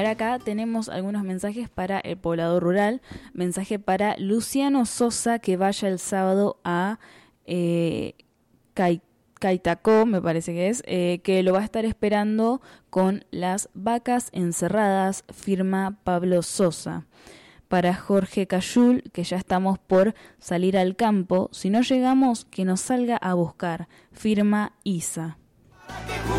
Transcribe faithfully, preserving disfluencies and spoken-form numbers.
acá tenemos algunos mensajes para el poblador rural. Mensaje para Luciano Sosa, que vaya el sábado a eh, Cai, Caitacó, me parece que es, eh, que lo va a estar esperando con las vacas encerradas, firma Pablo Sosa. Para Jorge Cayul, que ya estamos por salir al campo, si no llegamos, que nos salga a buscar, firma Isa.